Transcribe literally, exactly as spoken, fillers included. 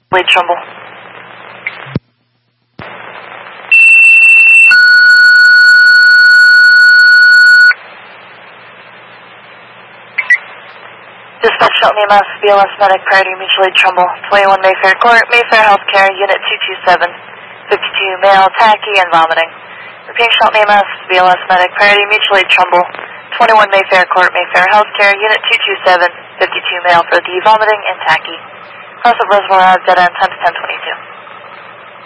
Lead Trumbull. Dispatch Shelton E M S, B L S Medic, Priority Mutual Aid Trumbull, twenty-one Mayfair Court, Mayfair Healthcare, Unit two two seven, fifty-two male, tacky, and vomiting. Repeating Shelton E M S, B L S Medic, Priority Mutual Aid Trumbull, twenty-one Mayfair Court, Mayfair Healthcare, Unit two two seven, fifty-two male for the vomiting and tacky. Cross of Reservoir Ave, dead end, ten to ten twenty-two.